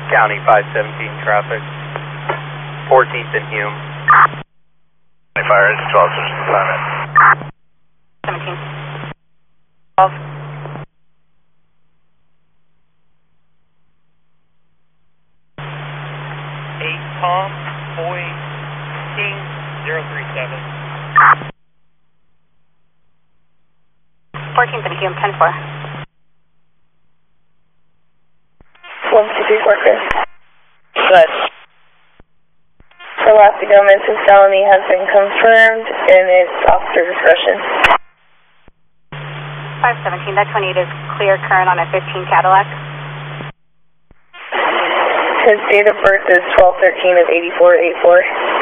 County 517 traffic. 14th and Hume. Fire is 12, there's the planet. 17. 12. Tom, Boy, King, 037. 14th and Hume, 10-4. 123 Worker. Good. For last Gomez, his felony has been confirmed and it's officer discretion. 517, that 28 is clear current on a 15 Cadillac. His date of birth is 12/13 of 8484.